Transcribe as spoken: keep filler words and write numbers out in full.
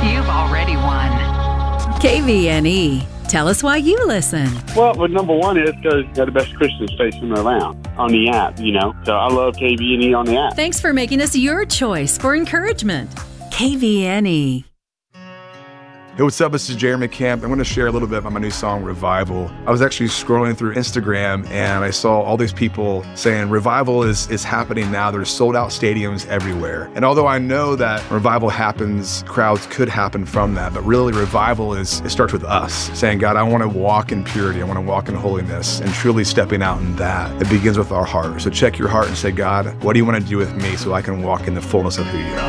You've already won. K V N E. Tell us why you listen. Well, but number one is because they're the best Christian station around on the app, you know. So I love K V N E on the app. Thanks for making us your choice for encouragement. K V N E. Hey, what's up? This is Jeremy Camp. I'm going to share a little bit about my new song, Revival. I was actually scrolling through Instagram and I saw all these people saying revival is, is happening now. There's sold out stadiums everywhere. And although I know that revival happens, crowds could happen from that, but really revival is, it starts with us saying, God, I want to walk in purity. I want to walk in holiness, and truly stepping out in that. It begins with our heart. So check your heart and say, God, what do you want to do with me so I can walk in the fullness of who you are?